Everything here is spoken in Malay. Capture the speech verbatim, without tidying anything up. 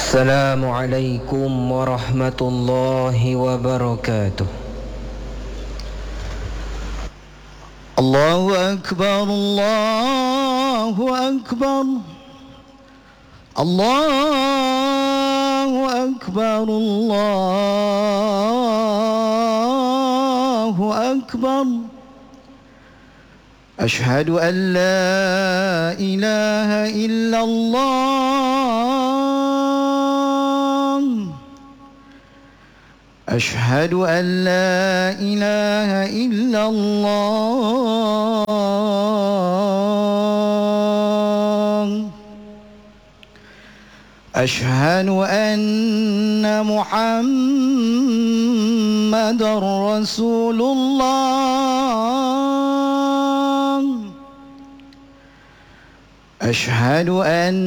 Assalamualaikum warahmatullahi wabarakatuh. Allahu Akbar, Allahu Akbar, Allahu Akbar, Allahu Akbar. Ashhadu an la ilaha illallah. Ashhadu an la ilaha illallah. Ashhadu anna Muhammadar Rasulullah. Ashhadu an